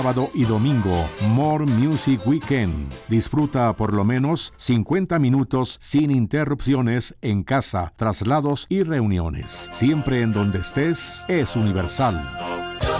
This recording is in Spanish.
sábado y domingo, More Music Weekend. Disfruta por lo menos 50 minutos sin interrupciones en casa, traslados y reuniones. Siempre en donde estés es Universal.